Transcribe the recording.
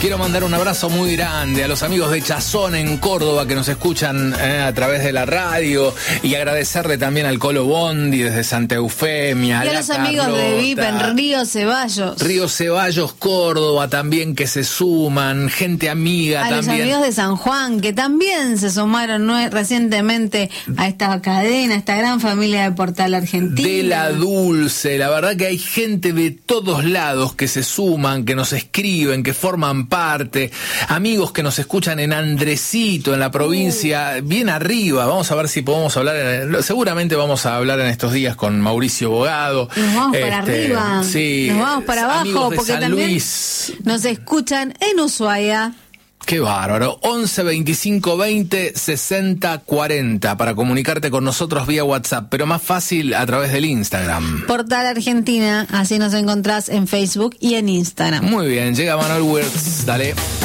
Quiero mandar un abrazo muy grande a los amigos de Chazón en Córdoba que nos escuchan a través de la radio, y agradecerle también al Colo Bondi desde Santa Eufemia. Y a los amigos de VIP en Río Ceballos. Río Ceballos, Córdoba también, que se suman, gente amiga a también. Los amigos de San Juan, que también se sumaron recientemente a esta cadena, a esta gran familia de Portal Argentina. De La Dulce, la verdad que hay gente de todos lados que se suman, que nos escriben, que forman parte, amigos que nos escuchan en Andresito, en la provincia, bien arriba. Vamos a ver si podemos hablar, seguramente vamos a hablar en estos días con Mauricio Bogado. Nos vamos para arriba, sí, nos vamos para abajo, porque San también Luis nos escuchan en Ushuaia. Qué bárbaro. 11 25 20 60 40 para comunicarte con nosotros vía WhatsApp, pero más fácil a través del Instagram. Portal Argentina, así nos encontrás en Facebook y en Instagram. Muy bien, llega Manuel Wirtz, dale.